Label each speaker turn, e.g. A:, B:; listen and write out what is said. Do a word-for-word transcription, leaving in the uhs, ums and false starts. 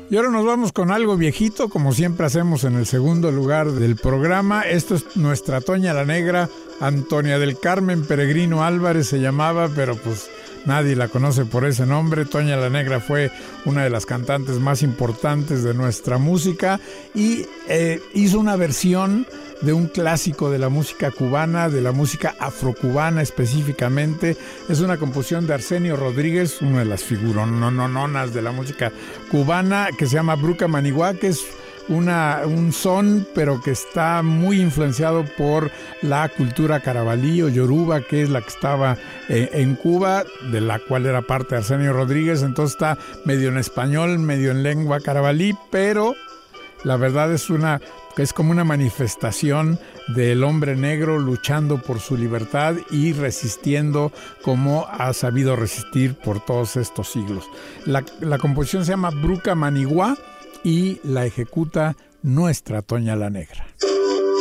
A: Y ahora nos vamos con algo viejito, como siempre hacemos en el segundo lugar del programa. Esto es nuestra Toña la Negra, Antonia del Carmen Peregrino Álvarez se llamaba, pero pues nadie la conoce por ese nombre. Toña la Negra fue una de las cantantes más importantes de nuestra música y eh, hizo una versión de un clásico de la música cubana, de la música afrocubana específicamente. Es una composición de Arsenio Rodríguez, una de las figuronononas de la música cubana, que se llama Bruca Manigua, que es una, un son, pero que está muy influenciado por la cultura carabalí o yoruba, que es la que estaba eh, en Cuba, de la cual era parte de Arsenio Rodríguez. Entonces está medio en español, medio en lengua carabalí, pero la verdad es una que es como una manifestación del hombre negro luchando por su libertad y resistiendo como ha sabido resistir por todos estos siglos. La, la composición se llama Bruca Manigua y la ejecuta nuestra Toña la Negra.